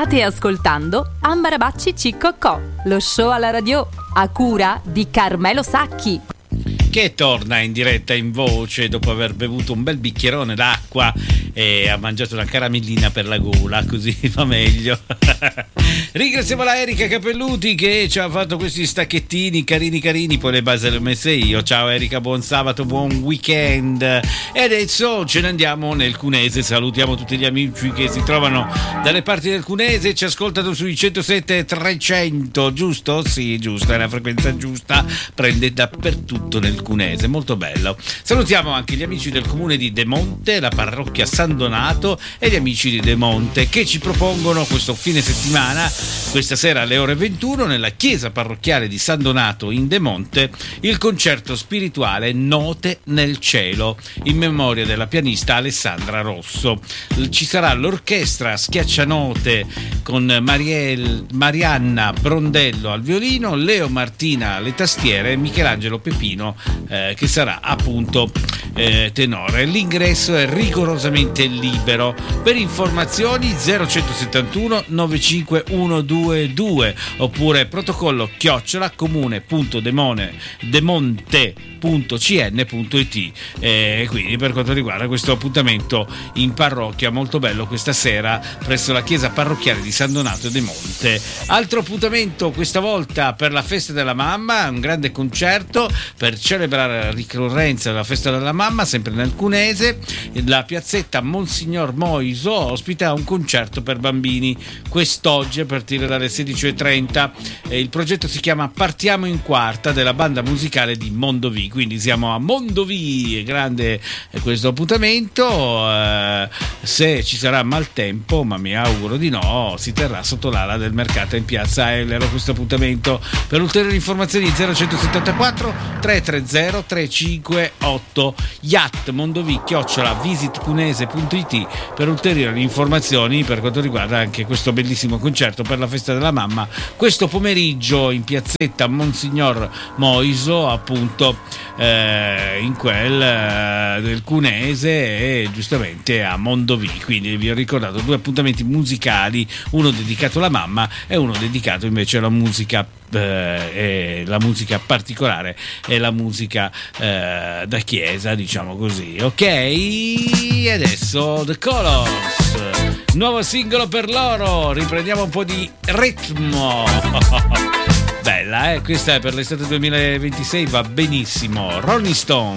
State ascoltando Ambarabacci Ciccocò, lo show alla radio a cura di Carmelo Sacchi, che torna in diretta in voce dopo aver bevuto un bel bicchierone d'acqua e ha mangiato una caramellina per la gola, così va meglio. Ringraziamo la Erika Capelluti che ci ha fatto questi stacchettini carini, poi le basi le ho messe io. Ciao Erika, buon sabato, buon weekend. E adesso ce ne andiamo nel Cunese. Salutiamo tutti gli amici che si trovano dalle parti del Cunese, ci ascoltano sui 107-300, giusto? Sì, giusto, è la frequenza giusta, prende dappertutto nel Cunese, molto bello. Salutiamo anche gli amici del comune di De Monte, la parrocchia San Donato e gli amici di De Monte che ci propongono questo fine settimana, questa sera alle ore 21 nella chiesa parrocchiale di San Donato in De Monte, il concerto spirituale Note nel cielo in memoria della pianista Alessandra Rosso. Ci sarà l'orchestra Schiaccianote con Marianna Brondello al violino, Leo Martina alle tastiere e Michelangelo Pepino che sarà appunto tenore. L'ingresso è rigorosamente libero. Per informazioni 0171 95122 oppure protocollo @comune.demonte.cn.it. Quindi per quanto riguarda questo appuntamento in parrocchia, molto bello questa sera presso la chiesa parrocchiale di San Donato de Monte. Altro appuntamento questa volta per la festa della mamma, un grande concerto per celebrare la ricorrenza della festa della mamma, sempre nel Cunese. La piazzetta Monsignor Moiso ospita un concerto per bambini quest'oggi a partire dalle 16:30. Il progetto si chiama Partiamo in quarta della banda musicale di Mondovì, quindi siamo a Mondovì, è grande questo appuntamento. Se ci sarà maltempo, ma mi auguro di no, si terrà sotto l'ala del mercato in piazza Ellero questo appuntamento. Per ulteriori informazioni 0174 330 358 yacht mondovì @visitcunese.it per ulteriori informazioni per quanto riguarda anche questo bellissimo concerto per la festa della mamma questo pomeriggio in piazzetta Monsignor Moiso, appunto in quel del Cunese e giustamente a Mondovì. Quindi vi ho ricordato due appuntamenti musicali, uno dedicato alla mamma e uno dedicato invece alla musica la musica particolare e la musica da chiesa, diciamo così. Ok, adesso The Colors, nuovo singolo per loro, riprendiamo un po' di ritmo. Bella, questa è per l'estate 2026, va benissimo. Rolling Stone.